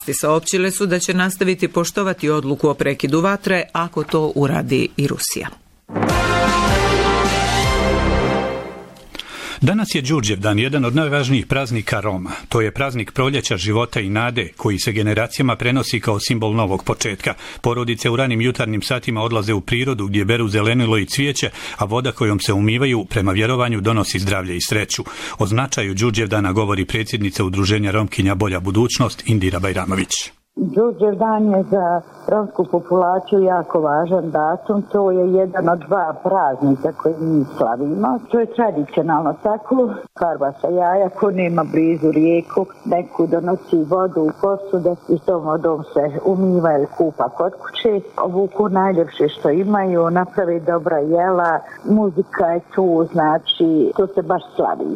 Saopćile su da će nastaviti poštovati odluku o prekidu vatre ako to uradi i Rusija. Danas je Đurđevdan, jedan od najvažnijih praznika Roma. To je praznik proljeća, života i nade, koji se generacijama prenosi kao simbol novog početka. Porodice u ranim jutarnjim satima odlaze u prirodu gdje beru zelenilo i cvijeće, a voda kojom se umivaju prema vjerovanju donosi zdravlje i sreću. O značaju Đurđevdana govori predsjednica Udruženja Romkinja Bolja budućnost Indira Bajramović. Đurđevdan je za romsku populaciju jako važan datum. To je jedan od dva praznika koji mi slavimo. To je tradicionalno tako. Karva sa jaja, ko nema blizu rijeku, neku donosi vodu u posude i tom vodom se umiva ili kupa kod kuće. Obuku najljepše što imaju, naprave dobra jela, muzika je tu, znači to se baš slavi.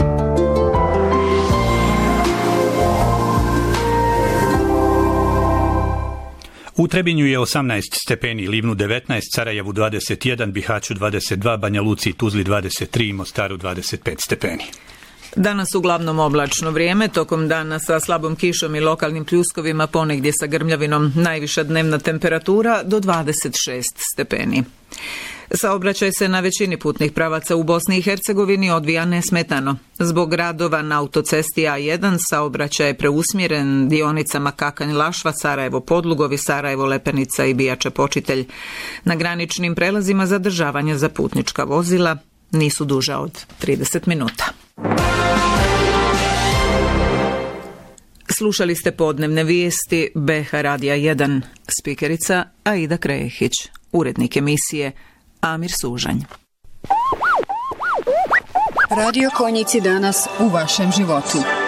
U Trebinju je 18 stepeni, Livnu 19, Sarajevu 21, Bihaću 22, Banja Luci i Tuzli 23 i Mostaru 25 stepeni. Danas uglavnom oblačno vrijeme, tokom dana sa slabom kišom i lokalnim pljuskovima, ponegdje sa grmljavinom, najviša dnevna temperatura do 26 stepeni. Saobraćaj se na većini putnih pravaca u Bosni i Hercegovini odvija nesmetano. Zbog radova na autocesti A1 saobraćaj je preusmjeren dionicama Kakanj-Lašva, Sarajevo-Podlugovi, Sarajevo-Lepenica i Bijača-Počitelj. Na graničnim prelazima zadržavanja za putnička vozila nisu duža od 30 minuta. Slušali ste podnevne vijesti BH Radija 1, spikerica Aida Krejehić, urednik emisije Amir Sužanj. Radio Konjici danas u vašem životu.